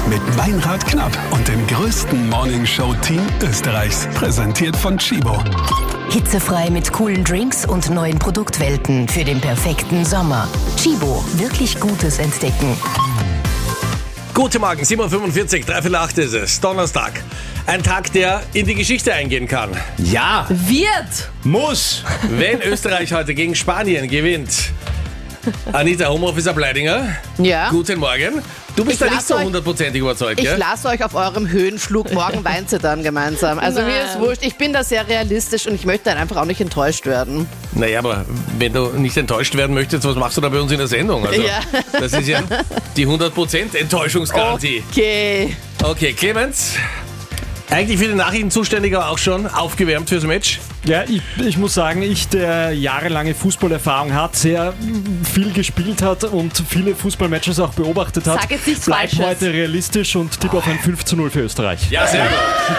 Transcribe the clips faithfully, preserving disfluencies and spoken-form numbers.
mit Meinrad Knapp und dem größten Morningshow-Team Österreichs. Präsentiert von Chibo. Hitzefrei mit coolen Drinks und neuen Produktwelten für den perfekten Sommer. Chibo, wirklich Gutes entdecken. Guten Morgen, sieben Uhr fünfundvierzig, dreiviertel acht ist es, Donnerstag. Ein Tag, der in die Geschichte eingehen kann. Ja, Wird! muss. Wenn Österreich heute gegen Spanien gewinnt. Anita, Homeofficer Bleidinger, Ja. guten Morgen. Du bist Ich da nicht lass so euch- hundertprozentig überzeugt, Ich gell? lasse euch auf eurem Höhenflug. Morgen weint ihr dann gemeinsam. Also mir ist wurscht. Ich bin da sehr realistisch und ich möchte dann einfach auch nicht enttäuscht werden. Naja, aber wenn du nicht enttäuscht werden möchtest, was machst du da bei uns in der Sendung? Also, Ja. Das ist ja die hundert Prozent Enttäuschungsgarantie. Okay. Okay, Clemens, eigentlich für die Nachrichten zuständig, aber auch schon aufgewärmt fürs Match. Ja, ich, ich muss sagen, ich, der jahrelange Fußballerfahrung hat, sehr viel gespielt hat und viele Fußballmatches auch beobachtet hat, Sag jetzt nichts bleibt Falsches. heute realistisch und tippe auf ein fünf zu null für Österreich. Ja, sehr gut.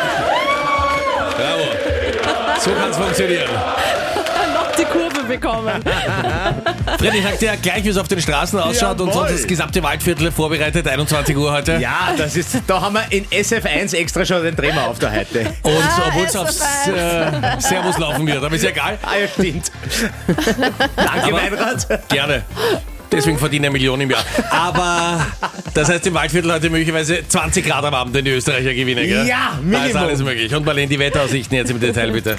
Bravo. So kann es funktionieren. Noch die Kurve bekommen. Freddy sagt ja gleich, wie es auf den Straßen ausschaut und Jawohl. sonst das gesamte Waldviertel vorbereitet, einundzwanzig Uhr heute. Ja, das ist, da haben wir in S F eins extra schon den Dreh auf der heute. Und Ah, obwohl es S F aufs eins. äh, Servus laufen wird, aber ist ja egal. Ah ja, stimmt. Danke, Aber- Meinrad. Gerne. Deswegen verdiene ich eine Million im Jahr. Aber das heißt im Waldviertel heute möglicherweise zwanzig Grad am Abend, wenn die Österreicher gewinnen, gell? Ja, Da ist Minimum. alles möglich. Und Marlene, die Wetteraussichten jetzt im Detail bitte.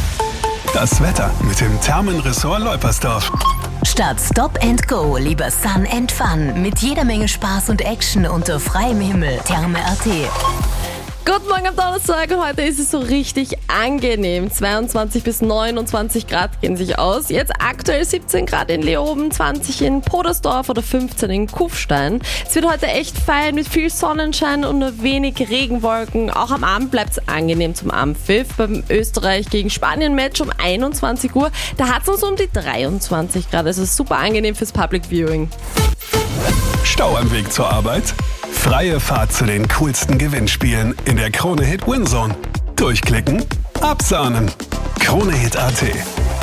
Das Wetter mit dem Thermenressort Leupersdorf. Statt Stop and Go lieber Sun and Fun mit jeder Menge Spaß und Action unter freiem Himmel. Therme Punkt at. Guten Morgen am Donnerstag und heute ist es so richtig angenehm. zweiundzwanzig bis neunundzwanzig Grad gehen sich aus. Jetzt aktuell siebzehn Grad in Leoben, zwanzig in Podersdorf oder fünfzehn in Kufstein. Es wird heute echt fein mit viel Sonnenschein und nur wenig Regenwolken. Auch am Abend bleibt es angenehm zum Abendpfiff. Beim Österreich gegen Spanien-Match um einundzwanzig Uhr, da hat es uns um die dreiundzwanzig Grad. Also super angenehm fürs Public Viewing. Stau am Weg zur Arbeit? Freie Fahrt zu den coolsten Gewinnspielen in der Krone Hit Winzone. Durchklicken, absahnen. Krone Hit Punkt at.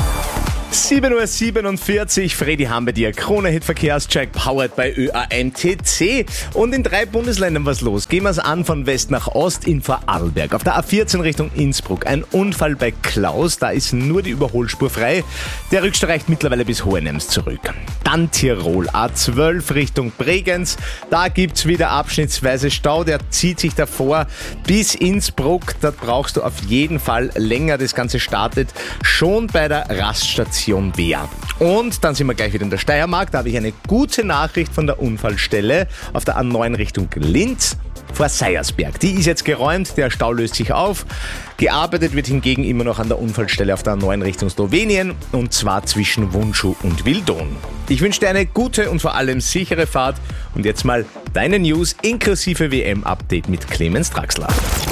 sieben Uhr siebenundvierzig, Freddy haben wir dir. Krone-Hit Verkehrscheck, powered by Ö A M T C. Und in drei Bundesländern was los. Gehen wir es an von West nach Ost in Vorarlberg. Auf der A vierzehn Richtung Innsbruck. Ein Unfall bei Klaus, da ist nur die Überholspur frei. Der Rückstau reicht mittlerweile bis Hohenems zurück. Dann Tirol, A zwölf Richtung Bregenz. Da gibt's wieder abschnittsweise Stau. Der zieht sich davor bis Innsbruck. Da brauchst du auf jeden Fall länger. Das Ganze startet schon bei der Raststation Wehr. Und dann sind wir gleich wieder in der Steiermark. Da habe ich eine gute Nachricht von der Unfallstelle auf der A neun Richtung Linz vor Seiersberg. Die ist jetzt geräumt, der Stau löst sich auf. Gearbeitet wird hingegen immer noch an der Unfallstelle auf der A neun Richtung Slowenien und zwar zwischen Wunschow und Wildon. Ich wünsche dir eine gute und vor allem sichere Fahrt und jetzt mal deine News inklusive W M-Update mit Clemens Draxler.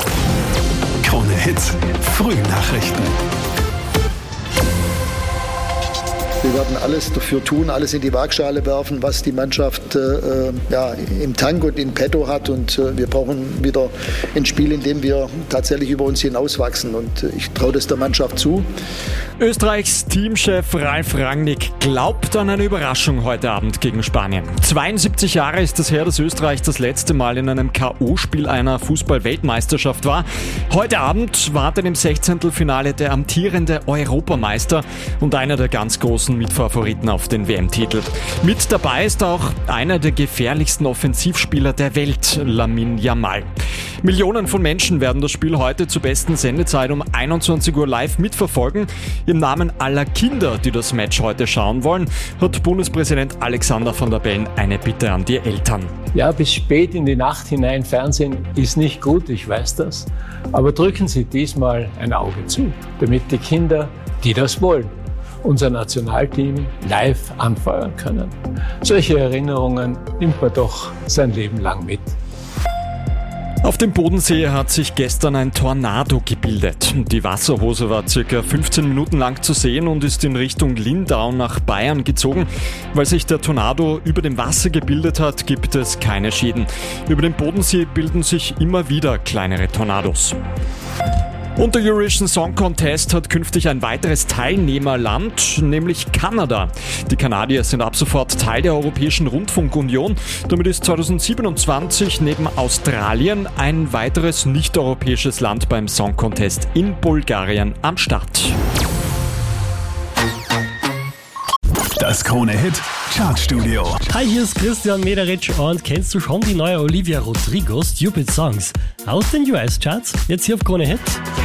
Krone Hit Frühnachrichten. Wir werden alles dafür tun, alles in die Waagschale werfen, was die Mannschaft äh, ja, im Tank und in petto hat. Und äh, wir brauchen wieder ein Spiel, in dem wir tatsächlich über uns hinauswachsen. Und äh, ich traue das der Mannschaft zu. Österreichs Teamchef Ralf Rangnick glaubt an eine Überraschung heute Abend gegen Spanien. zweiundsiebzig Jahre ist es her, dass Österreich das letzte Mal in einem K O-Spiel einer Fußball-Weltmeisterschaft war. Heute Abend wartet im Sechzehntelfinale der amtierende Europameister und einer der ganz großen Mitfavoriten auf den W M-Titel. Mit dabei ist auch einer der gefährlichsten Offensivspieler der Welt, Lamine Yamal. Millionen von Menschen werden das Spiel heute zur besten Sendezeit um einundzwanzig Uhr live mitverfolgen. Im Namen aller Kinder, die das Match heute schauen wollen, hat Bundespräsident Alexander Van der Bellen eine Bitte an die Eltern. Ja, bis spät in die Nacht hinein Fernsehen ist nicht gut, ich weiß das. Aber drücken Sie diesmal ein Auge zu, damit die Kinder, die das wollen, unser Nationalteam live anfeuern können. Solche Erinnerungen nimmt man doch sein Leben lang mit. Auf dem Bodensee hat sich gestern ein Tornado gebildet. Die Wasserhose war circa fünfzehn Minuten lang zu sehen und ist in Richtung Lindau nach Bayern gezogen. Weil sich der Tornado über dem Wasser gebildet hat, gibt es keine Schäden. Über dem Bodensee bilden sich immer wieder kleinere Tornados. Und der Eurovision Song Contest hat künftig ein weiteres Teilnehmerland, nämlich Kanada. Die Kanadier sind ab sofort Teil der Europäischen Rundfunkunion. Damit ist zweitausendsiebenundzwanzig neben Australien ein weiteres nicht-europäisches Land beim Song Contest in Bulgarien am Start. Das Krone-Hit Chartstudio. Hi, hier ist Christian Mederitsch und kennst du schon die neue Olivia Rodrigo Stupid Songs aus den U S-Charts? Jetzt hier auf Krone Hit.